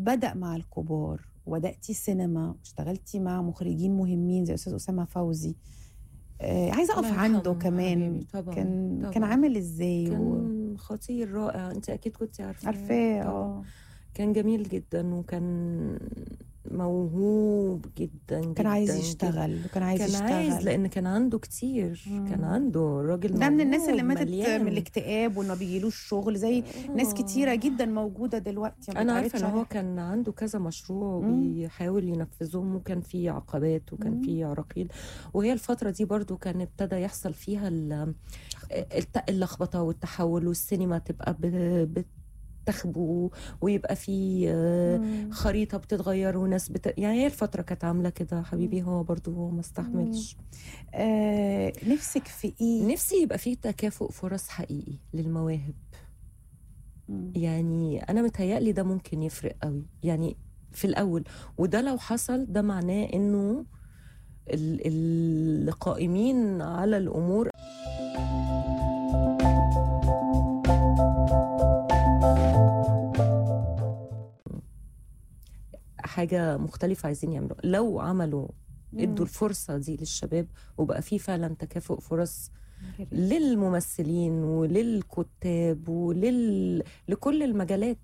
بدأ مع الكبار وبدأتي سينما واشتغلتي مع مخرجين مهمين زي أستاذ أسامة فوزي، عايزة أقف عنده كمان. طبعا كان عامل إزاي؟ كان خطير رائع، أنت أكيد كنت عارفاه. كان جميل جدا وكان موهوب جدا، كان عايز يشتغل وكان عايز لأن كان عنده كتير. كان عنده راجل ده من الناس اللي ماتت مليان من الاكتئاب وما بيجيلوش شغل زي ناس كتيرة جدا موجودة دلوقتي. أنا عارفة إن هو كان عنده كذا مشروع وبيحاول ينفذهم، وكان فيه عقبات وكان فيه عراقيل. وهي الفترة دي برضو كان ابتدى يحصل فيها اللخبطة والتحول، والسينما تبقى تخبو ويبقى في خريطة بتتغير وناس يعني هي الفترة كانت عاملة كده حبيبي. هو برضو ما استحملش. نفسك في ايه؟ نفسي يبقى فيه تكافؤ فرص حقيقي للمواهب. يعني أنا متهيألي ده ممكن يفرق قوي يعني في الأول، وده لو حصل ده معناه إنه القائمين على الأمور حاجة مختلفة عايزين يعملوا. لو عملوا ادوا الفرصة دي للشباب وبقى فيه فعلا تكافؤ فرص للممثلين وللكتاب لكل المجالات.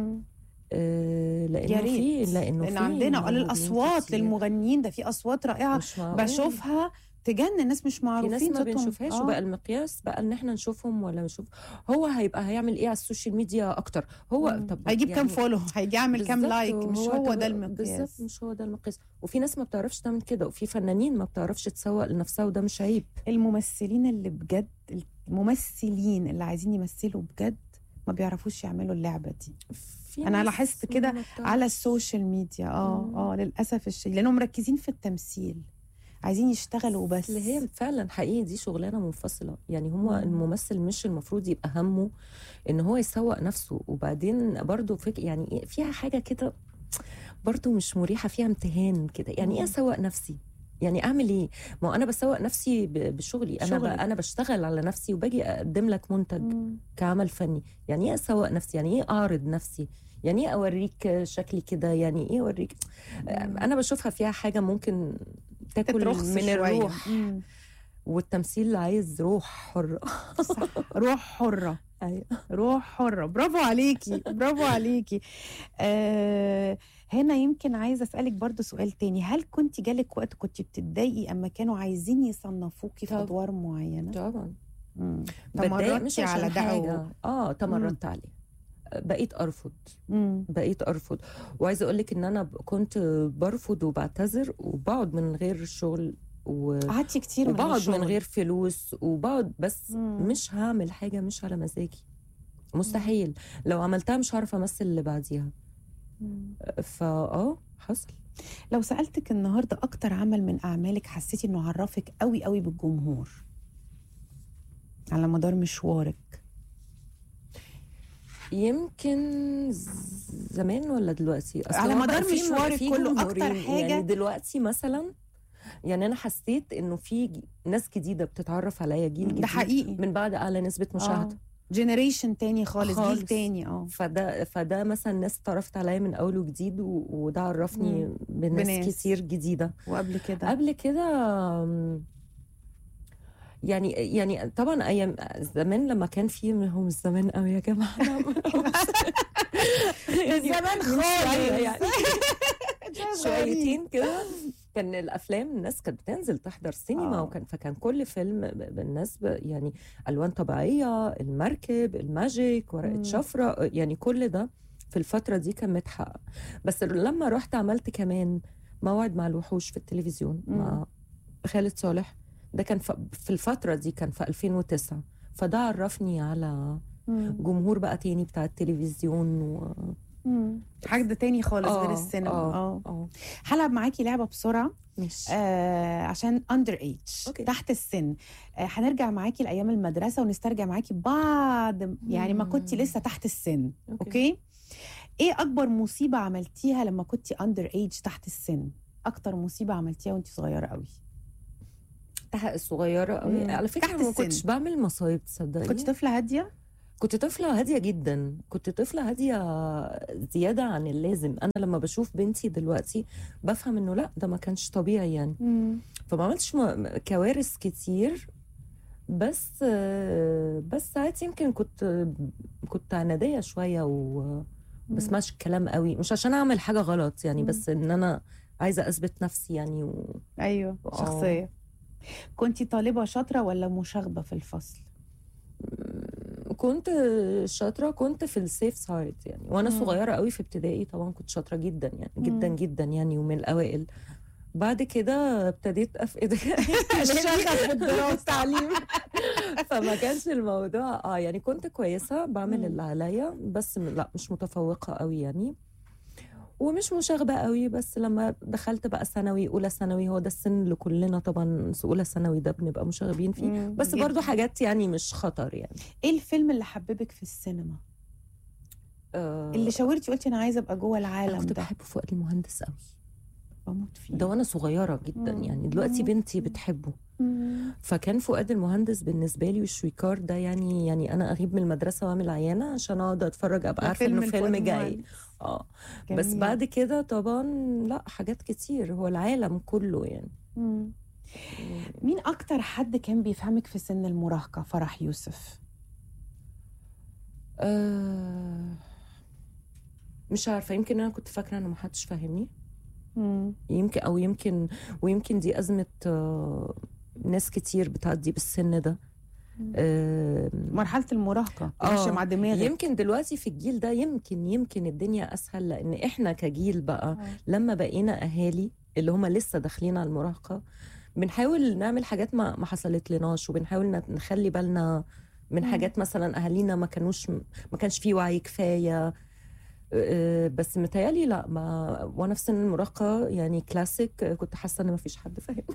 لأن عندنا الأصوات للمغنيين ده، في أصوات رائعة بشوفها تجنن، الناس مش معروفين، في ناس ما بنشوفهاش. وبقى المقياس بقى ان احنا نشوفهم ولا نشوف هو هيعمل ايه على السوشيال ميديا اكتر. هو طب هيجيب كام فولو، هيجي يعمل كام لايك، مش هو ده المقياس. بالظبط، مش هو ده المقياس. وفي ناس ما بتعرفش تعمل كده، وفي فنانين ما بتعرفش تسوق لنفسها، وده مش عيب. الممثلين اللي بجد، الممثلين اللي عايزين يمثلوا بجد ما بيعرفوش يعملوا اللعبة دي. انا لاحظت كده على السوشيال ميديا. للاسف الشديد، لانهم مركزين في التمثيل، عايزين يشتغلوا بس. اللي هي فعلا حقيقي دي شغلانه منفصله. يعني هو الممثل مش المفروض يبقى همه ان هو يسوق نفسه. وبعدين برضو يعني فيها حاجه كده برضو مش مريحه، فيها امتهان كده. يعني ايه اسوق نفسي؟ يعني اعمل ايه؟ ما انا بسوق نفسي بشغلي. انا بشتغل على نفسي وباجي اقدم لك منتج كعمل فني. يعني ايه اسوق نفسي؟ يعني ايه اعرض نفسي؟ يعني ايه اوريك شكلي كده؟ يعني ايه اوريك؟ انا بشوفها فيها حاجه ممكن تاكل من الروح. والتمثيل عايز روح حرة. صح. روح حرة. أيوة. روح حرة. برافو عليكي، برافو عليكي. هنا يمكن عايزة أسألك برضو سؤال تاني. هل كنت جالك وقت كنت بتتضايقي أما كانوا عايزين يصنفوكي في أدوار معينة؟ طبعا. تمردتي على ده؟ تمردت عليه. بقيت أرفض. وعايزة أقولك إن أنا كنت برفض وبعتذر وبقعد من غير الشغل قعدتي كتير وبقعد من غير فلوس وبقعد بس مش هعمل حاجة مش على مزاجي. مستحيل. لو عملتها مش هعرف أمثل اللي بعديها. حصل. لو سألتك النهاردة أكتر عمل من أعمالك حسيتي إنه عرفك قوي قوي بالجمهور على مدار مشوارك؟ يمكن زمان ولا دلوقتي؟ على مدار مشوارك كله أكتر حاجة. يعني دلوقتي مثلا، يعني أنا حسيت إنه في ناس جديدة بتتعرف عليا، جيل جديد. ده حقيقي. من بعد أعلى نسبة مشاهدة. جينيريشن تاني خالص. جيل تاني. فده مثلا ناس اتعرفت عليا من أول وجديد، وده عرفني بناس كتير جديدة. قبل كده يعني طبعا ايام زمان لما كان في هم زمان قوي يا جماعه. يعني زمان خالص يعني شويتين كده كان الافلام الناس كانت بتنزل تحضر سينما. فكان كل فيلم بالناس يعني الوان طبيعيه، المركب، الماجيك، ورقه شفره، يعني كل ده في الفتره دي كان متحقق. بس لما رحت عملت كمان موعد مع الوحوش في التلفزيون مع خالد صالح، ده كان في الفترة دي كان في 2009. فده عرفني على جمهور بقى تاني بتاع التلفزيون حاجة ده تاني خالص غير السينما. هلعب معاكي لعبة بسرعة عشان اندر ايج، تحت السن. هنرجع معاكي لأيام المدرسة ونسترجع معاكي بعد يعني ما كنتي لسه تحت السن. أوكي؟ ايه أكبر مصيبة عملتيها لما كنتي اندر ايج تحت السن؟ أكتر مصيبة عملتيها وانتي صغيرة قوي؟ الصغيرة قوي على فكرة ما كنتش بعمل مصايب. تصدقي كنت طفلة هادية؟ كنت طفلة هادية جدا، كنت طفلة هادية زيادة عن اللازم. أنا لما بشوف بنتي دلوقتي بفهم إنه لأ، ده ما كانش طبيعي يعني. فما عملتش كوارث كتير، بس ساعات يمكن كنت عنادية شوية وبسمعش الكلام قوي، مش عشان أعمل حاجة غلط يعني، بس إن أنا عايزة أثبت نفسي يعني أيوه شخصية. كنتي طالبة شاطرة ولا مشاغبة في الفصل؟ كنت شاطرة، كنت في السيف سايد يعني. وانا صغيرة قوي في ابتدائي طبعا كنت شاطرة جدا يعني، جدا جدا يعني، ومن الاوائل. بعد كده ابتديت افقد الشغف في الدراسة والتعليم. فما كانش الموضوع يعني كنت كويسة بعمل اللي عليا، بس لا مش متفوقة قوي يعني، ومش مشاغبة قوي. بس لما دخلت بقى ثانوي، اولى ثانوي، هو ده السن اللي كلنا طبعا اولى ثانوي ده بنبقى مشاغبين فيه، بس برضو حاجات يعني مش خطر يعني. ايه الفيلم اللي حببك في السينما؟ اللي شاورتي قلتي انا عايزه ابقى جوه العالم ده؟ انا كنت بحب فؤاد المهندس قوي، بموت فيه ده وانا صغيره جدا يعني. دلوقتي بنتي بتحبه. فكان فؤاد المهندس بالنسبه لي والشويكار ده يعني انا اغيب من المدرسه واعمل عيانه عشان اقعد اتفرج، ابقى عارفه انه فيلم جاي. بس بعد كده طبعا لا، حاجات كتير، هو العالم كله يعني. مين اكتر حد كان بيفهمك في سن المراهقه؟ فرح يوسف؟ مش عارفه، يمكن انا كنت فاكره ان محدش فاهمني. يمكن دي أزمة ناس كتير بتعدي بالسن ده. مرحلة المراهقة ماشية مع دماغك. يمكن دلوقتي في الجيل ده يمكن الدنيا أسهل، لأن إحنا كجيل بقى لما بقينا أهالي اللي هم لسه داخلين على المراهقة، بنحاول نعمل حاجات ما حصلت لناش، وبنحاول نخلي بالنا من حاجات مثلا أهالينا ما كانش فيه وعي كفاية. بس متهيألي لا، وانا في سن المراهقه يعني كلاسيك كنت حاسه ان ما فيش حد فاهمني.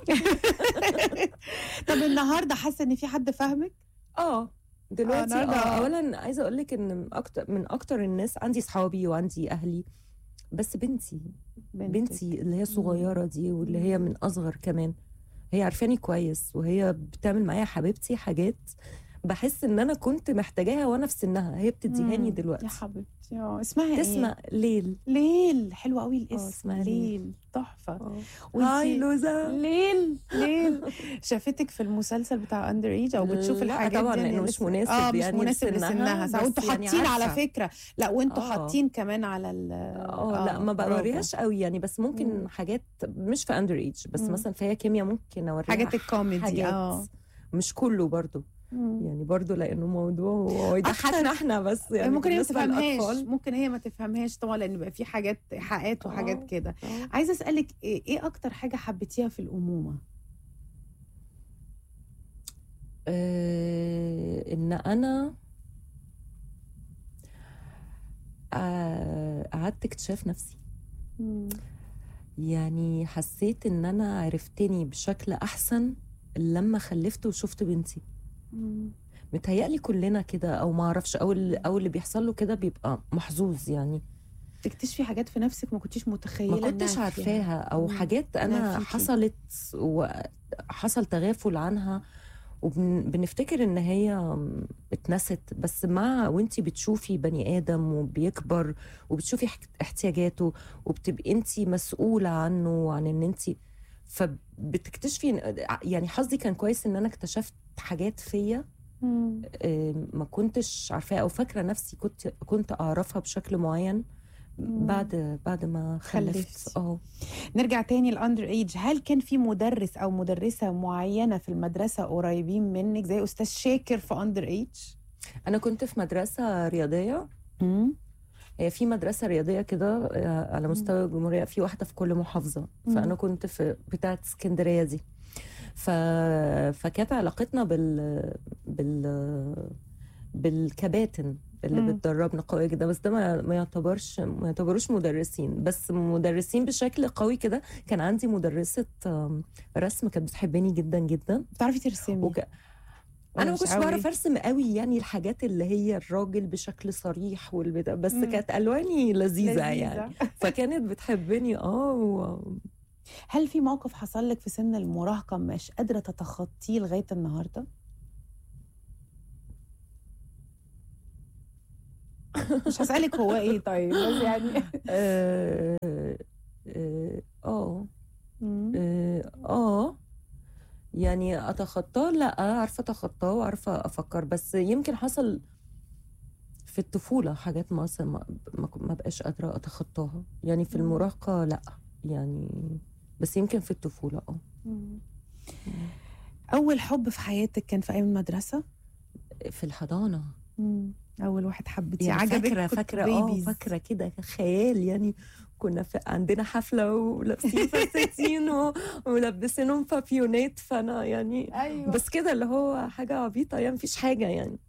طب النهارده حاسه ان في حد فاهمك؟ دلوقتي اولا عايزه اقول لك ان من اكتر الناس، عندي صحابي وعندي اهلي، بس بنتي اللي هي صغيره دي، واللي هي من اصغر كمان، هي عارفاني كويس، وهي بتعمل معايا حبيبتي حاجات بحس ان انا كنت محتاجاها وانا في سنها، هي بتديهاني دلوقتي. يا حبيبتي اسمها تسمع ايه؟ ليل حلوه قوي الاسم. اسمها ليل تحفه. هاي لوزا. ليل شافتك في المسلسل بتاع اندر ايج او بتشوف الحاجات طبعا دي؟ لانه مش مناسب مش مناسب لسنها. وانتوا حاطين على فكره، لا وانتوا حاطين كمان على لا ما بوريهاش قوي يعني، بس ممكن حاجات مش في اندر ايج، بس مثلا فيها كيمياء ممكن اوريها، حاجات الكوميدي مش كله برضو يعني، برضو لانه موضوع يضحكنا احنا بس يعني. ممكن هي ما تفهمهاش، ممكن هي ما تفهمهاش طبعا، لان بقى في حاجات حقات وحاجات كده. عايزه اسالك ايه اكتر حاجه حبيتيها في الامومه؟ ان انا قعدت اكتشاف نفسي. يعني حسيت ان انا عرفتني بشكل احسن لما خلفت وشفت بنتي. متهيألي كلنا كده، او ما اعرفش، او اللي بيحصل له كده بيبقى محظوظ يعني، تكتشفي حاجات في نفسك ما كنتيش متخيله، ما كنتش عارفاها، او حاجات انا حصلت وحصل تغافل عنها، وبنفتكر ان هي اتنست. بس وانتي بتشوفي بني ادم وبيكبر وبتشوفي احتياجاته، وبتبقي انتي مسؤوله عنه وعن ان انتي، فبتكتشفي يعني. حظي كان كويس ان انا اكتشفت حاجات فيا ما كنتش عارفاها، او فاكره نفسي كنت اعرفها بشكل معين بعد ما خلفت. نرجع تاني الاندر ايج. هل كان في مدرس او مدرسه معينه في المدرسه قريبين منك زي استاذ شاكر في اندر ايج؟ انا كنت في مدرسه رياضيه. هي في مدرسه رياضيه كده على مستوى الجمهوريه، في واحده في كل محافظه. فانا كنت في بتاعه اسكندريه دي. فكانت علاقتنا بالكباتن اللي بتدربنا قوية جدا، بس ده ما يعتبروش مدرسين، بس مدرسين بشكل قوي كده. كان عندي مدرسة رسم كانت بتحبني جدا جدا. بتعرفي ترسمي؟ انا ما كنتش بعرف ارسم قوي يعني، الحاجات اللي هي الراجل بشكل صريح بس كانت الواني لذيذة يعني. فكانت بتحبني. هل في موقف حصل لك في سن المراهقة مش قادرة تتخطيه لغاية النهاردة؟ مش هسألك هو ايه طيب، بس يعني يعني اتخطاه، لا عارفه اتخطاه وعارفه افكر، بس يمكن حصل في الطفوله حاجات مثلا ما بقاش قادره اتخطاها، يعني في المراهقه لا يعني، بس يمكن في الطفوله اول حب في حياتك كان في ايام المدرسه؟ في الحضانه. اول واحد حبيتيه يعني عجبك؟ فاكره كده خيال يعني. كنا عندنا حفله ولابسين فساتين ولبسينهم بابيونات، فانا يعني أيوة. بس كده اللي هو حاجه عبيطه يعني، مفيش حاجه يعني.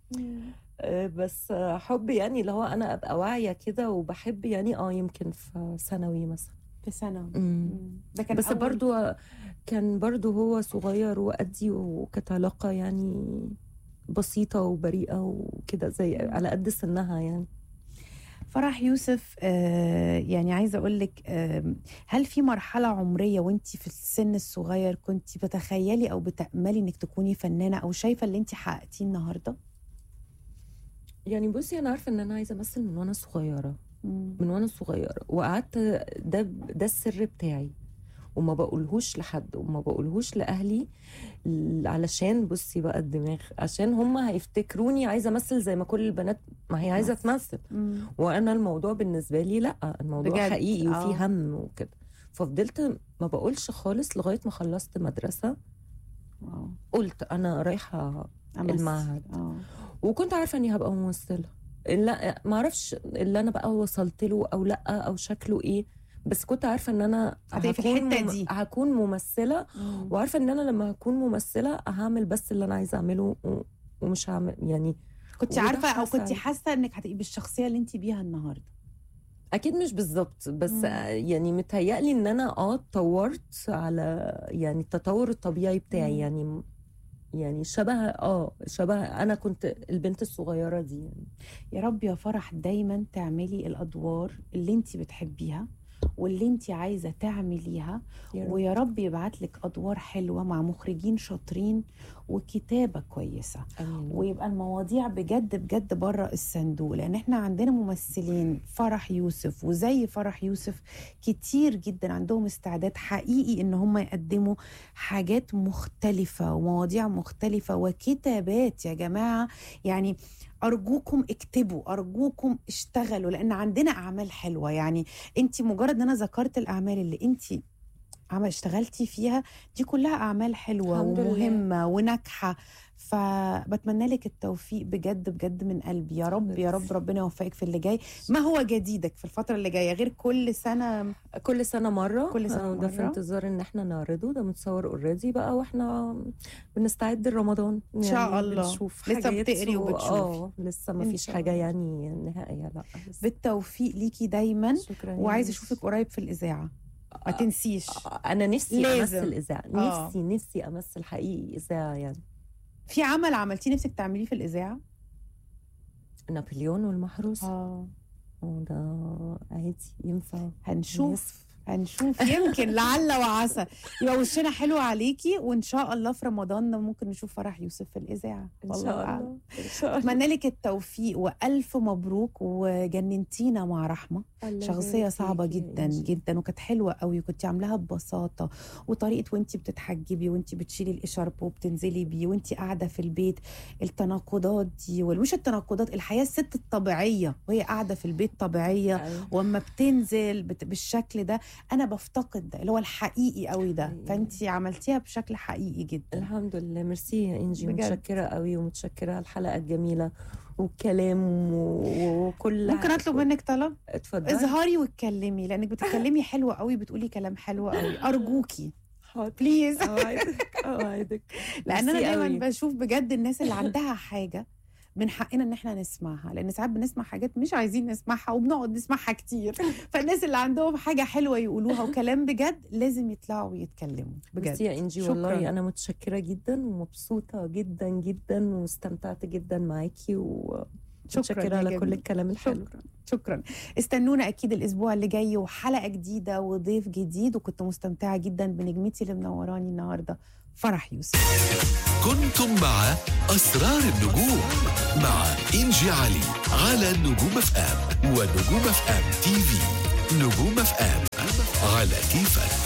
بس حب يعني اللي هو انا ابقى واعيه كده وبحب يعني يمكن في ثانوي مثلا. في ثانوي. ده كان بس برضو كان برضو هو صغير وقدي، وكانت علاقه يعني بسيطة وبريئة وكده زي على قد سنها يعني. فرح يوسف، يعني عايزة أقول لك، هل في مرحلة عمرية وانت في السن الصغير كنت بتخيلي أو بتأملي إنك تكوني فنانة، أو شايفة اللي انت حققتيه النهاردة؟ يعني بصي أنا عارفة إن أنا عايزة أمثل من وأنا صغيرة. من وأنا صغيرة وقعدت ده السر بتاعي، وما بقولهوش لحد وما بقولهوش لأهلي، علشان بصي بقى الدماغ، عشان هم هيفتكروني عايزة أمثل زي ما كل البنات ما هي عايزة تمثل. وأنا الموضوع بالنسبة لي لأ، الموضوع بجد. حقيقي وفي هم وكده. ففضلت ما بقولش خالص لغاية ما خلصت مدرسة. قلت أنا رايحة المعهد. وكنت عارفة أني هبقى ممثلة، لا ما أعرفش اللي أنا بقى وصلت له أو لأ أو شكله إيه، بس كنت عارفه ان انا هكون ممثله. وعارفه ان انا لما هكون ممثله هعمل بس اللي انا عايزه اعمله ومش هعمل يعني. كنت عارفه او كنت حاسه انك هتبقي بالشخصيه اللي انت بيها النهارده؟ اكيد مش بالظبط، بس يعني متهيألي ان انا اتطورت على يعني التطور الطبيعي بتاعي. يعني شبه انا كنت البنت الصغيره دي يعني. يا رب يا فرح دايما تعملي الادوار اللي انت بتحبيها واللي انت عايزه تعمليها، ويا رب يبعت لك ادوار حلوه مع مخرجين شاطرين وكتابه كويسه. ويبقى المواضيع بجد بجد بره الصندوق، لان احنا عندنا ممثلين فرح يوسف وزي فرح يوسف كتير جدا عندهم استعداد حقيقي ان هم يقدموا حاجات مختلفه ومواضيع مختلفه وكتابات. يا جماعه يعني أرجوكم اكتبوا، أرجوكم اشتغلوا، لأن عندنا أعمال حلوة. يعني أنت مجرد أن أنا ذكرت الأعمال اللي أنت اشتغلتي فيها دي كلها أعمال حلوة ومهمة وناجحة. فبتمنى لك التوفيق بجد بجد من قلبي. يا رب يا رب ربنا يوفقك في اللي جاي. ما هو جديدك في الفترة اللي جاية غير كل سنة مرة؟ كل سنة ده في انتظار ان احنا نعرضه، ده متصور اوريدي بقى، واحنا بنستعد لرمضان ان شاء يعني الله. بنشوف لسه بتقري وبتشوفي؟ لسه ما فيش حاجة يعني نهائية. لا بالتوفيق ليكي دايما. شكرا. وعايزة اشوفك قريب في الإذاعة، ما تنسيش. انا نفسي لازم. امثل اذاعه. نفسي امثل حقيقي اذاعه يعني. في عمل عملتيه نفسك تعمليه في الاذاعه؟ نابليون والمحروس. ده عادي ينفع. هنشوف يمكن لعل وعسى يبقى وشنا حلو عليكي، وان شاء الله في رمضان ممكن نشوف فرح يوسف في الاذاعه. ان شاء الله. اتمنى لك التوفيق والف مبروك. وجننتينا مع رحمه، شخصيه صعبه جدا جدا وكانت حلوه قوي، وكنت عاملاها ببساطه وطريقه وانت بتتحجبي وانت بتشيلي الاشارب وبتنزلي بيه وانت قاعده في البيت. التناقضات دي مش التناقضات، الحياه الست الطبيعيه وهي قاعده في البيت طبيعيه، واما بتنزل بالشكل ده انا بفتقد ده اللي هو الحقيقي قوي ده. فانتي عملتيها بشكل حقيقي جدا. الحمد لله. ميرسي يا انجي، متشكره قوي، ومتشكره على الحلقه الجميله والكلام وكل. ممكن اطلب منك طلب؟ اتفضلي. اظهري واتكلمي، لانك بتتكلمي حلوه قوي، بتقولي كلام حلو قوي. ارجوكي بليز. اوعدك. لان انا دايما بشوف بجد الناس اللي عندها حاجه من حقنا ان احنا نسمعها، لان ساعات بنسمع حاجات مش عايزين نسمعها وبنقعد نسمعها كتير. فالناس اللي عندهم حاجه حلوه يقولوها وكلام بجد لازم يطلعوا ويتكلموا بجد. يا انجي والله انا متشكره جدا ومبسوطه جدا جدا واستمتعت جدا معاكي شكرا على كل الكلام الحلو. شكرا. استنونا اكيد الاسبوع اللي جاي وحلقه جديده وضيف جديد، وكنت مستمتعه جدا بنجمتي اللي منوراني النهارده فرح يوسف. كنتم مع أسرار النجوم مع إنجي علي على نجوم اف ام ونجوم اف ام تي في. نجوم اف ام على كيفك.